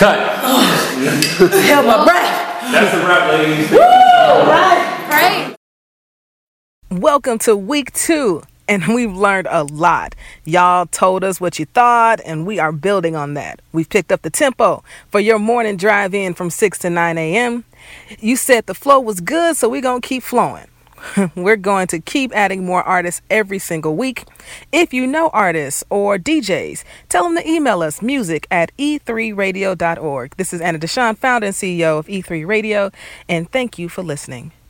Cut. Held my breath. That's the wrap, ladies. Woo! Right. Welcome to week 2, and we've learned a lot. Y'all told us what you thought, and we are building on that. We've picked up the tempo for your morning drive-in from 6 to 9 a.m. You said the flow was good, so we're going to keep flowing. We're going to keep adding more artists every single week. If you know artists or DJs, tell them to email us music@e3radio.org. This is Anna Deshawn, founder and CEO of E3 Radio, and thank you for listening.